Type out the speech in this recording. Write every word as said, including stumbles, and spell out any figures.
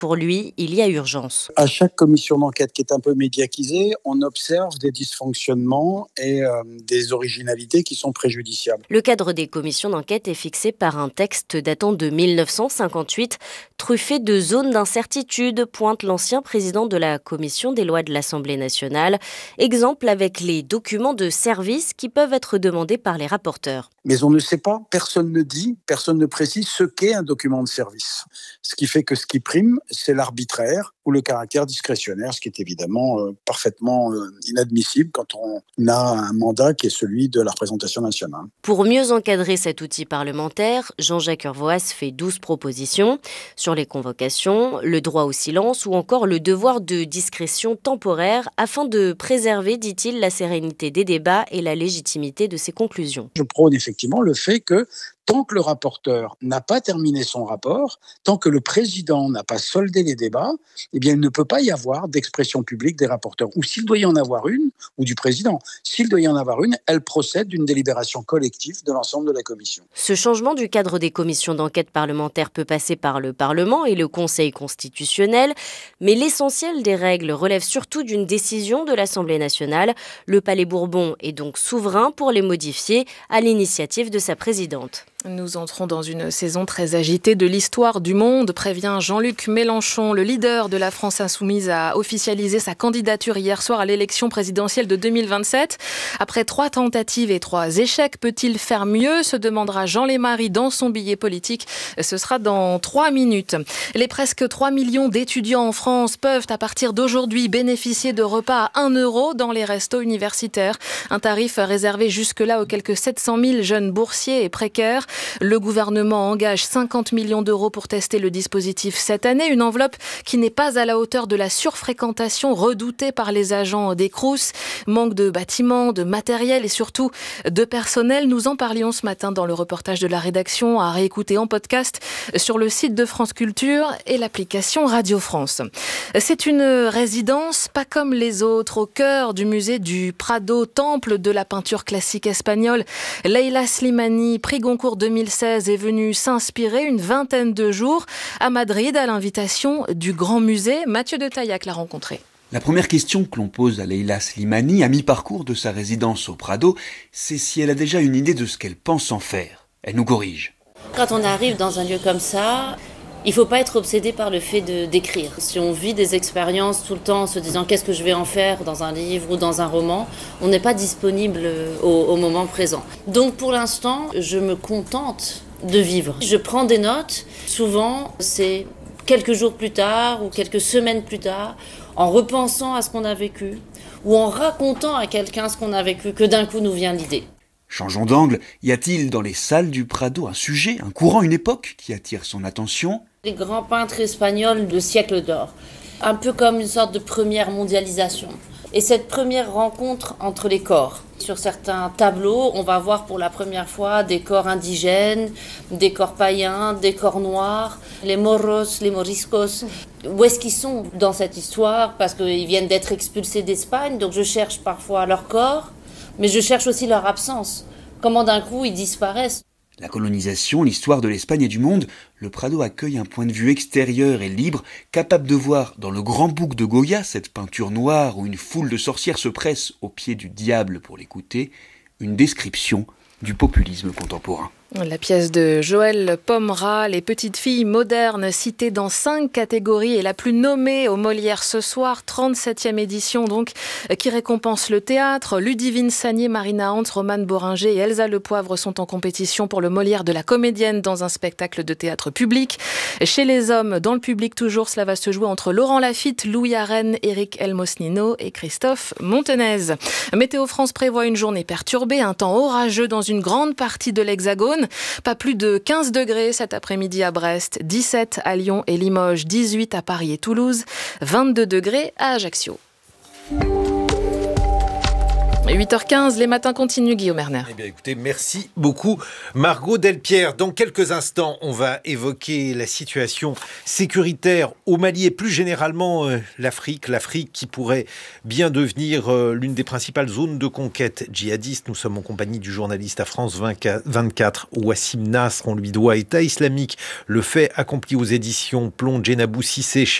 Pour lui, il y a urgence. À chaque commission d'enquête qui est un peu médiatisée, on observe des dysfonctionnements et euh, des originalités qui sont préjudiciables. Le cadre des commissions d'enquête est fixé par un texte datant de mille neuf cent cinquante-huit, truffé de zones d'incertitude, pointe l'ancien président de la commission des lois de l'Assemblée nationale. Exemple avec les documents de service qui peuvent être demandés par les rapporteurs. Mais on ne sait pas, personne ne dit, personne ne précise ce qu'est un document de service. Ce qui fait que ce qui prime, c'est l'arbitraire ou le caractère discrétionnaire, ce qui est évidemment euh, parfaitement euh, inadmissible quand on a un mandat qui est celui de la représentation nationale. Pour mieux encadrer cet outil parlementaire, Jean-Jacques Urvoas fait douze propositions sur les convocations, le droit au silence ou encore le devoir de discrétion temporaire afin de préserver, dit-il, la sérénité des débats et la légitimité de ses conclusions. Je prône effectivement le fait que tant que le rapporteur n'a pas terminé son rapport, tant que le président n'a pas soldé les débats, eh bien, il ne peut pas y avoir d'expression publique des rapporteurs. Ou s'il doit y en avoir une, ou du président, s'il doit y en avoir une, elle procède d'une délibération collective de l'ensemble de la commission. Ce changement du cadre des commissions d'enquête parlementaire peut passer par le Parlement et le Conseil constitutionnel, mais l'essentiel des règles relève surtout d'une décision de l'Assemblée nationale. Le Palais Bourbon est donc souverain pour les modifier à l'initiative de sa présidente. Nous entrons dans une saison très agitée de l'histoire du monde, prévient Jean-Luc Mélenchon. Le leader de la France insoumise a officialisé sa candidature hier soir à l'élection présidentielle de deux mille vingt-sept. Après trois tentatives et trois échecs, peut-il faire mieux, se demandera Jean Lémarie dans son billet politique. Ce sera dans trois minutes. Les presque trois millions d'étudiants en France peuvent à partir d'aujourd'hui bénéficier de repas à un euro dans les restos universitaires. Un tarif réservé jusque-là aux quelques sept cent mille jeunes boursiers et précaires. Le gouvernement engage cinquante millions d'euros pour tester le dispositif cette année, une enveloppe qui n'est pas à la hauteur de la surfréquentation redoutée par les agents des Crous. Manque de bâtiments, de matériel et surtout de personnel. Nous en parlions ce matin dans le reportage de la rédaction, à réécouter en podcast sur le site de France Culture et l'application Radio France. C'est une résidence pas comme les autres, au cœur du musée du Prado, temple de la peinture classique espagnole. Leïla Slimani, prix Goncourt deux mille seize, est venue s'inspirer une vingtaine de jours à Madrid à l'invitation du Grand Musée. Mathieu de Taillac l'a rencontré. La première question que l'on pose à Leïla Slimani, à mi-parcours de sa résidence au Prado, c'est si elle a déjà une idée de ce qu'elle pense en faire. Elle nous corrige. Quand on arrive dans un lieu comme ça, il ne faut pas être obsédé par le fait de, d'écrire. Si on vit des expériences tout le temps en se disant qu'est-ce que je vais en faire dans un livre ou dans un roman, on n'est pas disponible au, au moment présent. Donc pour l'instant, je me contente de vivre. Je prends des notes, souvent c'est quelques jours plus tard ou quelques semaines plus tard, en repensant à ce qu'on a vécu ou en racontant à quelqu'un ce qu'on a vécu, que d'un coup nous vient l'idée. Changeons d'angle, y a-t-il dans les salles du Prado un sujet, un courant, une époque qui attire son attention ? Les grands peintres espagnols de siècle d'or, un peu comme une sorte de première mondialisation. Et cette première rencontre entre les corps. Sur certains tableaux, on va voir pour la première fois des corps indigènes, des corps païens, des corps noirs, les moros, les moriscos. Où est-ce qu'ils sont dans cette histoire ? Parce qu'ils viennent d'être expulsés d'Espagne, donc je cherche parfois leur corps, mais je cherche aussi leur absence. Comment d'un coup ils disparaissent ? La colonisation, l'histoire de l'Espagne et du monde, le Prado accueille un point de vue extérieur et libre, capable de voir dans le grand bouc de Goya, cette peinture noire où une foule de sorcières se presse au pied du diable pour l'écouter, une description du populisme contemporain. La pièce de Joël Pomera, Les petites filles modernes, citée dans cinq catégories et la plus nommée au Molière ce soir, trente-septième édition donc, qui récompense le théâtre. Ludivine Sagnier, Marina Hans, Romane Boringer et Elsa Le Poivre sont en compétition pour le Molière de la comédienne dans un spectacle de théâtre public. Chez les hommes, dans le public toujours, cela va se jouer entre Laurent Lafitte, Louis Arène, Éric Elmosnino et Christophe Montenez. Météo France prévoit une journée perturbée, un temps orageux dans une grande partie de l'Hexagone. Pas plus de quinze degrés cet après-midi à Brest, dix-sept à Lyon et Limoges, dix-huit à Paris et Toulouse, vingt-deux degrés à Ajaccio. huit heures quinze, les matins continuent, Guillaume Erner. Eh bien, écoutez, merci beaucoup, Margot Delpierre. Dans quelques instants, on va évoquer la situation sécuritaire au Mali et plus généralement euh, l'Afrique. L'Afrique qui pourrait bien devenir euh, l'une des principales zones de conquête djihadiste. Nous sommes en compagnie du journaliste à France vingt-quatre, Wassim Nasr. On lui doit État islamique, le fait accompli aux éditions Plomb, Djenabou Cissé,